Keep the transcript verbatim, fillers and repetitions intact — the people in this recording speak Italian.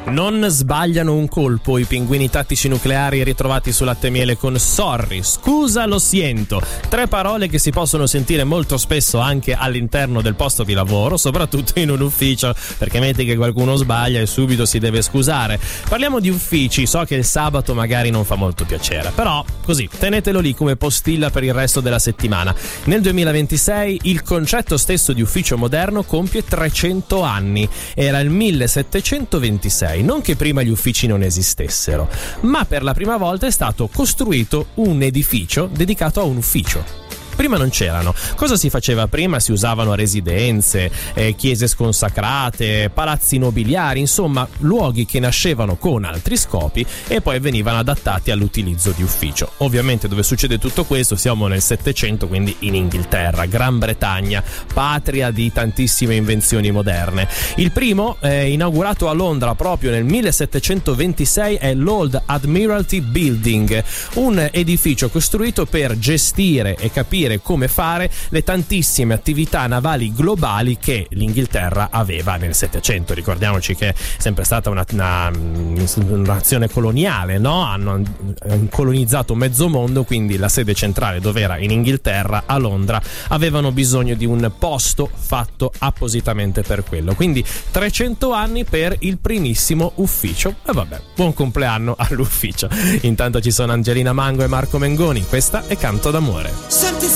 Non sbagliano un colpo i pinguini tattici nucleari ritrovati su Latte e Miele con sorry, scusa, lo siento. Tre parole che si possono sentire molto spesso anche all'interno del posto di lavoro, soprattutto in un ufficio, perché metti che qualcuno sbaglia e subito si deve scusare. Parliamo di uffici, so che il sabato magari non fa molto piacere, però così, tenetelo lì come postilla per il resto della settimana. Nel duemilaventisei il concetto stesso di ufficio moderno compie trecento anni. Era il millesettecentoventisei. Non che prima gli uffici non esistessero, ma per la prima volta è stato costruito un edificio dedicato a un ufficio. Prima non c'erano. Cosa si faceva prima? Si usavano residenze, eh, chiese sconsacrate, palazzi nobiliari, insomma luoghi che nascevano con altri scopi e poi venivano adattati all'utilizzo di ufficio. Ovviamente dove succede tutto questo siamo nel Settecento, quindi in Inghilterra, Gran Bretagna, patria di tantissime invenzioni moderne. Il primo, eh, inaugurato a Londra proprio nel millesettecentoventisei, è l'Old Admiralty Building, un edificio costruito per gestire e capire come fare le tantissime attività navali globali che l'Inghilterra aveva nel Settecento. Ricordiamoci che è sempre stata una, una, un'azione coloniale, no? Hanno colonizzato mezzo mondo, quindi la sede centrale dove era in Inghilterra, a Londra, avevano bisogno di un posto fatto appositamente per quello. Quindi trecento anni per il primissimo ufficio. E vabbè, buon compleanno all'ufficio. Intanto ci sono Angelina Mango e Marco Mengoni. Questa è Canto d'amore. Senti